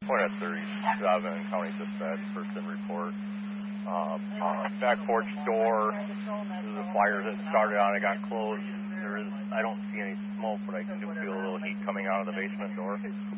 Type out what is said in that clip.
Point at 37, County Dispatch, first in report. Back porch door, there's a fire that started on it, got closed. I don't see any smoke, but I do feel a little heat coming out of the basement door.